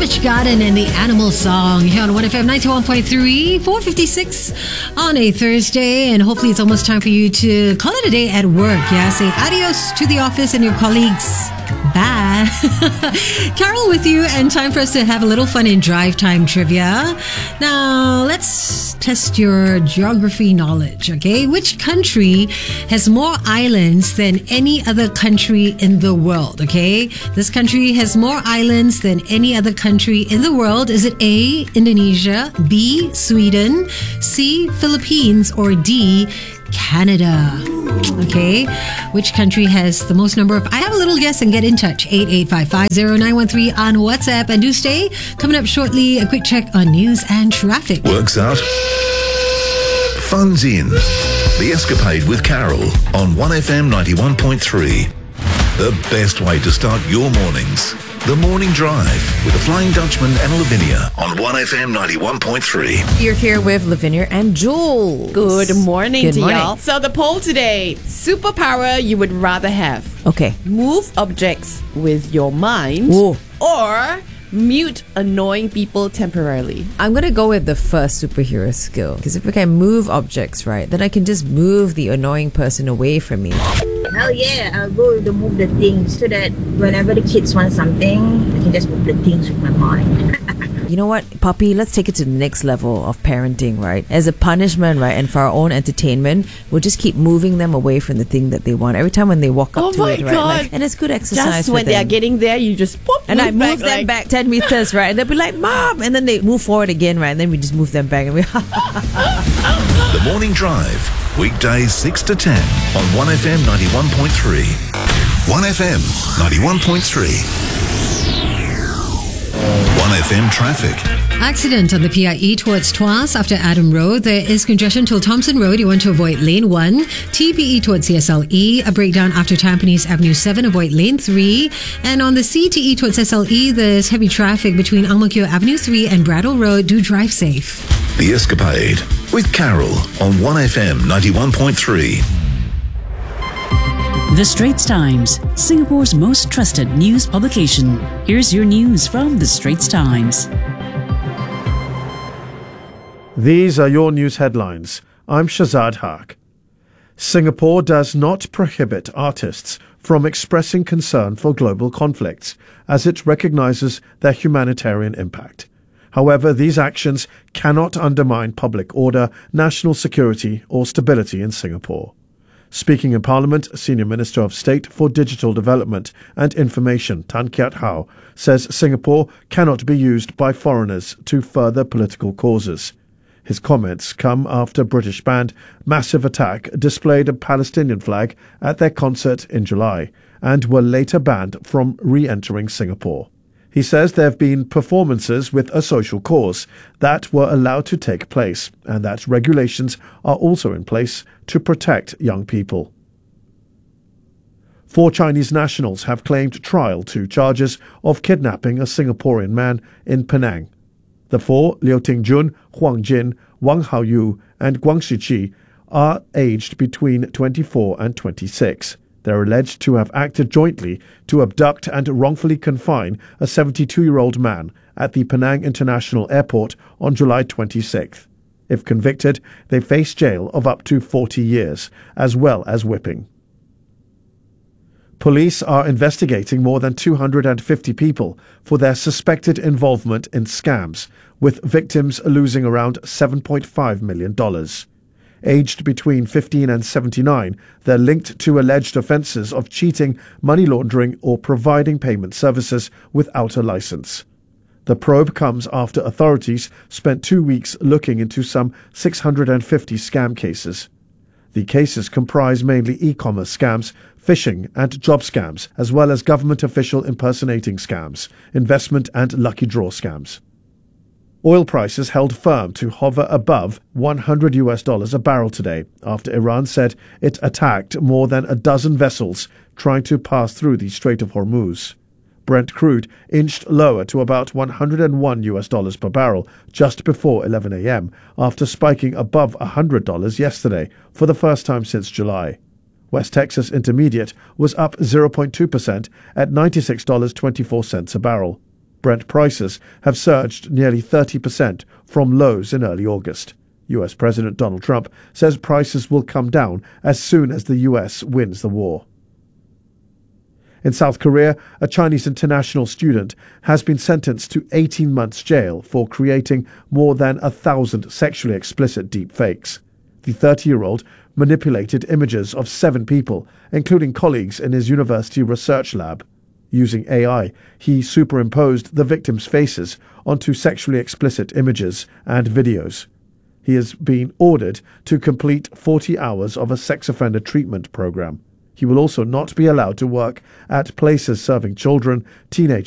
Savage Garden and the Animal Song here on 1FM 91.3, 4:56 on a Thursday. And hopefully it's almost time for you to call it a day at work. Yeah, say adios to the office and your colleagues. Bye. Carol with you, and time for us to have a little fun in drive time trivia. Now, let's test your geography knowledge, okay? Which country has more islands than any other country in the world, okay? This country has more islands than any other country in the world. Is it A, Indonesia, B, Sweden, C, Philippines, or D, Canada? Okay, which country has the most number of... I have a little guess, and get in touch. 88550913 on WhatsApp. And do stay. Coming up shortly, a quick check on news and traffic. Works out. Fun's in. The Escapade with Carol on 1FM 91.3. The best way to start your mornings. The Morning Drive with the Flying Dutchman and Lavinia on 1FM 91.3. You're here with Lavinia and Jules. Good morning Good to morning. y'all. So the poll today, superpower you would rather have. Okay. Move objects with your mind. Whoa. Or mute annoying people temporarily. I'm going to go with the first superhero skill. Because if I can move objects, right, then I can just move the annoying person away from me. Hell yeah, I'll go to move the things so that whenever the kids want something, I can just move the things with my mind. You know what, Puppy, let's take it to the next level of parenting, right? As a punishment, right, and for our own entertainment, we'll just keep moving them away from the thing that they want. Every time when they walk up Oh to my it, right? God. And it's good exercise Just for when them. they are getting there, you just pop, And I move back, them like, back 10 meters, right? And they'll be like, Mom! And then they move forward again, right? And then we just move them back. And we The Morning Drive. Weekdays 6 to 10 on 1FM 91.3. 1FM 91.3. 1FM traffic. Accident on the PIE towards Tuas after Adam Road. There is congestion till Thompson Road. You want to avoid lane 1. TPE towards CSLE. A breakdown after Tampines Avenue 7. Avoid lane 3. And on the CTE towards SLE, there's heavy traffic between Ang Mo Kio Avenue 3 and Bradle Road. Do drive safe. The Escapade with Carol on 1FM 91.3. The Straits Times, Singapore's most trusted news publication. Here's your news from The Straits Times. These are your news headlines. I'm Shazad Haq. Singapore does not prohibit artists from expressing concern for global conflicts, as it recognizes their humanitarian impact. However, these actions cannot undermine public order, national security, or stability in Singapore. Speaking in Parliament, Senior Minister of State for Digital Development and Information, Tan Kiat Hau, says Singapore cannot be used by foreigners to further political causes. His comments come after British band Massive Attack displayed a Palestinian flag at their concert in July and were later banned from re-entering Singapore. He says there have been performances with a social cause that were allowed to take place and that regulations are also in place to protect young people. 4 Chinese nationals have claimed trial to charges of kidnapping a Singaporean man in Penang. The 4, Liu Tingjun, Huang Jin, Wang Haoyu, and Guang Shiqi, are aged between 24 and 26. They're alleged to have acted jointly to abduct and wrongfully confine a 72-year-old man at the Penang International Airport on July 26th. If convicted, they face jail of up to 40 years, as well as whipping. Police are investigating more than 250 people for their suspected involvement in scams, with victims losing around $7.5 million. Aged between 15 and 79, they're linked to alleged offences of cheating, money laundering, or providing payment services without a licence. The probe comes after authorities spent 2 weeks looking into some 650 scam cases. The cases comprise mainly e-commerce scams, phishing and job scams, as well as government official impersonating scams, investment and lucky draw scams. Oil prices held firm to hover above $100 a barrel today after Iran said it attacked more than a dozen vessels trying to pass through the Strait of Hormuz. Brent crude inched lower to about $101 per barrel just before 11 a.m. after spiking above $100 yesterday for the first time since July. West Texas Intermediate was up 0.2% at $96.24 a barrel. Brent prices have surged nearly 30% from lows in early August. US President Donald Trump says prices will come down as soon as the US wins the war. In South Korea, a Chinese international student has been sentenced to 18 months jail for creating more than 1,000 sexually explicit deepfakes. The 30-year-old manipulated images of 7 people, including colleagues in his university research lab. Using AI, he superimposed the victims' faces onto sexually explicit images and videos. He has been ordered to complete 40 hours of a sex offender treatment program. He will also not be allowed to work at places serving children, teenage